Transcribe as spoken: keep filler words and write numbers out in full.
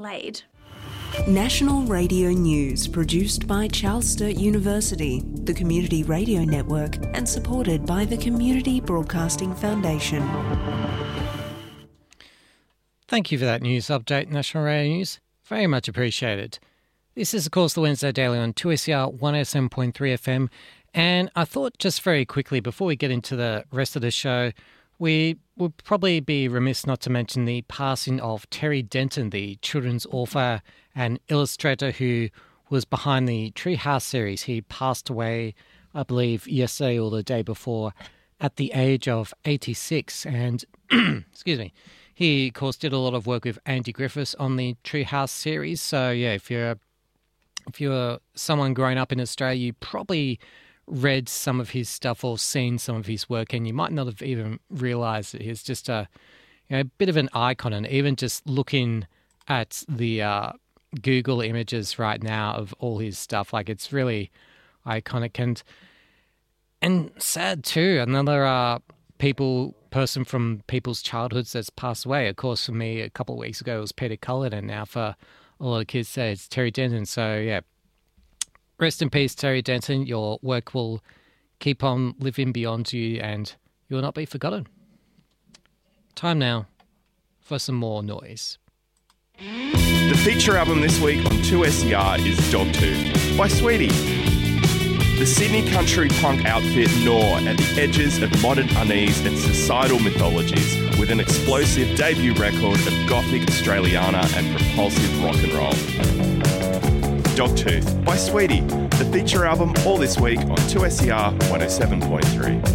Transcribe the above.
Laid. National Radio News, produced by Charles Sturt University, the Community Radio Network, and supported by the Community Broadcasting Foundation. Thank you for that news update, National Radio News. Very much appreciated. This is, of course, the Wednesday Daily on two S E R one oh seven point three F M. And I thought just very quickly, before we get into the rest of the show, we would probably be remiss not to mention the passing of Terry Denton, the children's author and illustrator who was behind the Treehouse series. He passed away, I believe, yesterday or the day before at the age of eighty-six. And, excuse me, he, of course, did a lot of work with Andy Griffiths on the Treehouse series. So, yeah, if you're, if you're someone growing up in Australia, you probably read some of his stuff or seen some of his work, and you might not have even realised that he's just a, you know, a bit of an icon. And even just looking at the uh, Google images right now of all his stuff, like, it's really iconic and and sad too. Another uh, people person from people's childhoods that's passed away. Of course, for me, a couple of weeks ago, it was Peter Cullen, and now for a lot of kids say it's Terry Denton. So, yeah. Rest in peace, Terry Denton. Your work will keep on living beyond you and you will not be forgotten. Time now for some more noise. The feature album this week on two S E R is Dogtooth by Sweetie. The Sydney country punk outfit gnaw at the edges of modern unease and societal mythologies with an explosive debut record of gothic Australiana and propulsive rock and roll. Dogtooth by Sweetie, the feature album all this week on two S E R one oh seven point three.